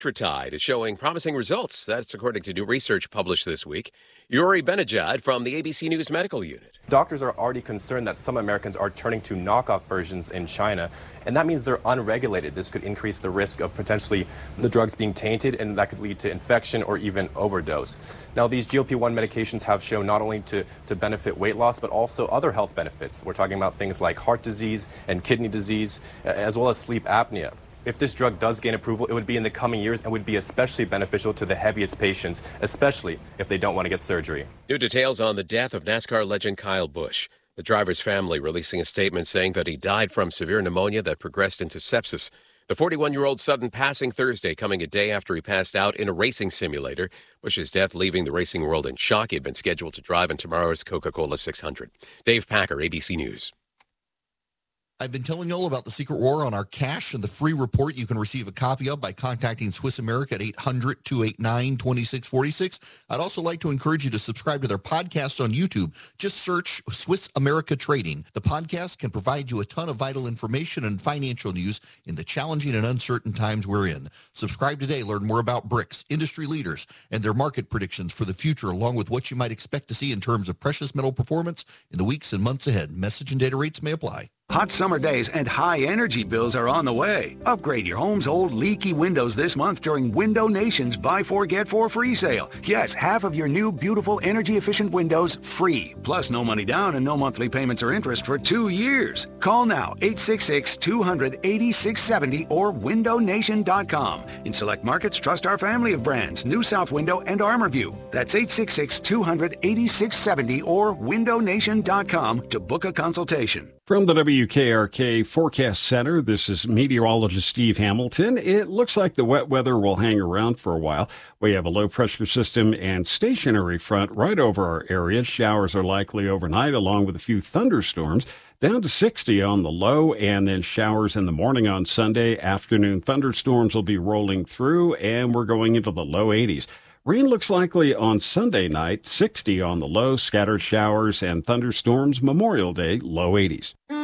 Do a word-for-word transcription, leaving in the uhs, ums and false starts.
Tide is showing promising results. That's according to new research published this week. Yuri Benajad from the A B C News Medical Unit. Doctors are already concerned that some Americans are turning to knockoff versions in China, and that means they're unregulated. This could increase the risk of potentially the drugs being tainted, and that could lead to infection or even overdose. Now, these G L P one medications have shown not only to, to benefit weight loss, but also other health benefits. We're talking about things like heart disease and kidney disease, as well as sleep apnea. If this drug does gain approval, it would be in the coming years and would be especially beneficial to the heaviest patients, especially if they don't want to get surgery. New details on the death of NASCAR legend Kyle Busch. The driver's family releasing a statement saying that he died from severe pneumonia that progressed into sepsis. The forty-one-year-old sudden passing Thursday, coming a day after he passed out in a racing simulator. Busch's death leaving the racing world in shock. He had been scheduled to drive in tomorrow's Coca-Cola six hundred. Dave Packer, A B C News. I've been telling you all about the secret war on our cash and the free report you can receive a copy of by contacting Swiss America at eight hundred, two eight nine, two six four six. I'd also like to encourage you to subscribe to their podcast on YouTube. Just search Swiss America Trading. The podcast can provide you a ton of vital information and financial news in the challenging and uncertain times we're in. Subscribe today. Learn more about B R I C S, industry leaders, and their market predictions for the future, along with what you might expect to see in terms of precious metal performance in the weeks and months ahead. Message and data rates may apply. Hot summer days and high energy bills are on the way. Upgrade your home's old leaky windows this month during Window Nation's Buy Four Get Four free sale. Yes, half of your new beautiful energy efficient windows free. Plus no money down and no monthly payments or interest for two years. Call now eight six six, two hundred, eighty-six seventy or window nation dot com. In select markets, trust our family of brands, New South Window and ArmorView. That's eight six six, two hundred, eighty-six seventy or window nation dot com to book a consultation. From the W K R K Forecast Center, this is meteorologist Steve Hamilton. It looks like the wet weather will hang around for a while. We have a low-pressure system and stationary front right over our area. Showers are likely overnight, along with a few thunderstorms. Down to sixty on the low, and then showers in the morning on Sunday. Afternoon thunderstorms will be rolling through, and we're going into the low eighties. Rain looks likely on Sunday night, sixty on the low, scattered showers and thunderstorms. Memorial Day, low eighties.